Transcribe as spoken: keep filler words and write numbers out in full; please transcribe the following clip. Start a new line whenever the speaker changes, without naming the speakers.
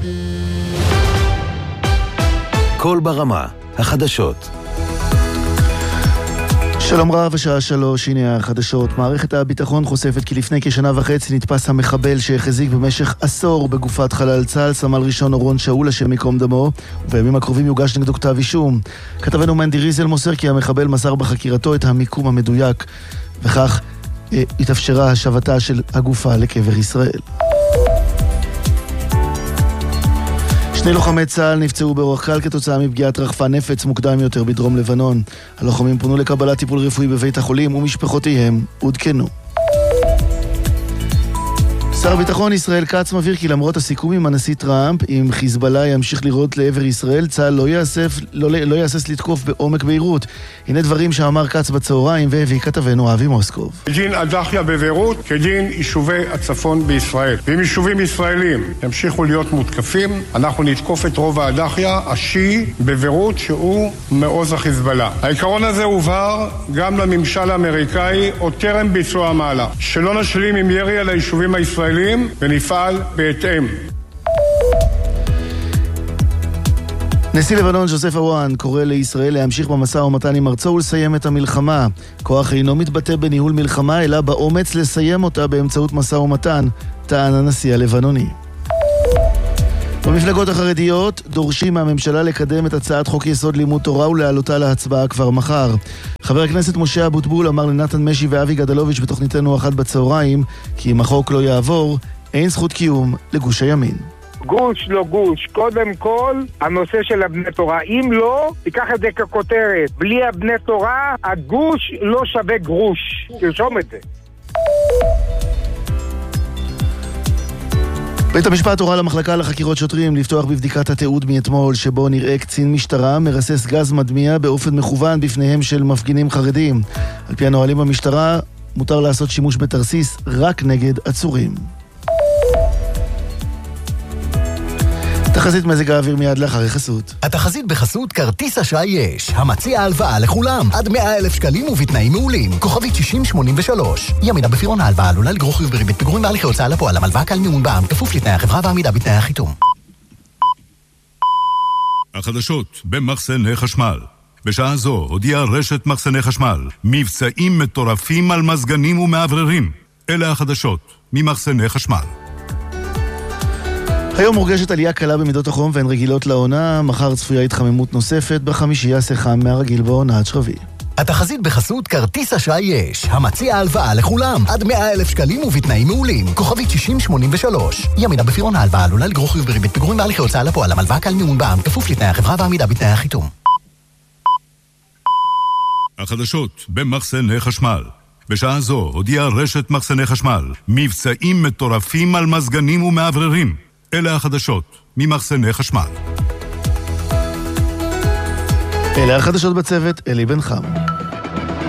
כל ברמה, החדשות.
שלום רב, השעה שלוש, הנה החדשות. מערכת הביטחון חושפת כי לפני כשנה וחצי נתפס המחבל שהחזיק במשך עשור בגופת חלל צה"ל, סמל ראשון אורון שאול, השם יקום דמו, ובימים הקרובים יוגש נגדו כתב אישום. כתבנו מנדי ריזל מוסר כי המחבל מסר בחקירתו את המיקום המדויק, וכך אה, התאפשרה השבתה של הגופה לקבר ישראל. שני לוחמי צה"ל נפצעו באורח קל כתוצאה מפגיעת רחפן נפץ מוקדם יותר בדרום לבנון. הלוחמים פונו לקבלת טיפול רפואי בבית החולים ומשפחותיהם עודכנו. שר הביטחון ישראל כץ מבהיר כי למרות הסיכום עם הנשיא טראמפ, אם חיזבאללה ימשיך לירות לעבר ישראל, צה"ל לא יאסף, לא, לא יאסס לתקוף בעומק ביירות. הנה דברים שאמר כץ בצהריים והביא כתבנו אבי מוסקוב.
דין הדחיה בביירות כדין יישובי הצפון בישראל. ואם יישובים ישראלים ימשיכו להיות מותקפים, אנחנו נתקוף את רוב הדחיה השיעי בביירות שהוא מעוז החיזבאללה. העיקרון הזה הובהר גם לממשל האמריקאי עוד טרם ביצוע המהלך. שלא נשלים עם ירי על היישובים הישראלים ונפעל בהתאם.
נשיא לבנון ז'וזף אוואן קורא לישראל להמשיך במשא ומתן עם ארצו ולסיים את המלחמה. כוח אינו מתבטא בניהול מלחמה אלא באומץ לסיים אותה באמצעות משא ומתן, טען הנשיא הלבנוני. במפלגות החרדיות דורשים מהממשלה לקדם את הצעת חוק יסוד לימוד תורה ולהעלותה להצבעה כבר מחר. חבר הכנסת משה אבוטבול אמר לנתן משי ואבי גדלוביץ' בתוכניתנו אחת בצהריים כי אם החוק לא יעבור, אין זכות קיום לגוש הימין.
גוש לא גוש, קודם כל הנושא של הבני תורה. אם לא, תיקח את זה ככותרת. בלי הבני תורה, הגוש לא שווה גרוש. תרשום את זה.
בית המשפט הורה למחלקה לחקירות שוטרים לפתוח בבדיקת התיעוד מאתמול שבו נראה קצין משטרה מרסס גז מדמיע באופן מכוון בפניהם של מפגינים חרדים. על פי הנהלים במשטרה מותר לעשות שימוש בתרסיס רק נגד עצורים. תחזית מזג האוויר מיד לאחר חסות.
התחזית בחסות כרטיס אשראי יש, המציע הלוואה לכולם עד מאה אלף שקלים ובתנאים מעולים. כוכבית שישים שמונים ושלוש. ימינה בפירעון ההלוואה עלולה לגרור חיוב בריבית פיגורים בהליכי הוצאה לפועל. המלוואה קל מימון בע"מ כפוף לתנאי החברה ועמידה בתנאי החיתום.
החדשות במחסני חשמל. בשעה זו הודיעה רשת מחסני חשמל מבצעים מטורפים על מזגנים ומעבררים. אלה החדשות ממחסני חשמל.
היום מורגשת עלייה קלה במידות החום והן רגילות לעונה. מחר צפויה התחממות נוספת, בחמישי יעשה חם מהרגיל בעונה עד שרבי.
התחזית בחסות כרטיס אשראי יש, המציע הלוואה לכולם עד מאה אלף שקלים ובתנאים מעולים. כוכבית שישים שמונים ושלוש. ימינה בפירעון ההלוואה עלולה לגרור חיוב בריבית פיגורים בהליכי הוצאה לפועל. המלוואה קל מימון בע"מ כפוף לתנאי החברה ועמידה בתנאי החיתום.
החדשות במחסני חשמל. בשעה זו הודיעה רשת מחסני חשמל מבצעים מטורפים על מזגנים ומעבררים. אלה החדשות ממחסני חשמל.
אלה החדשות בצוות, אלי בן חם.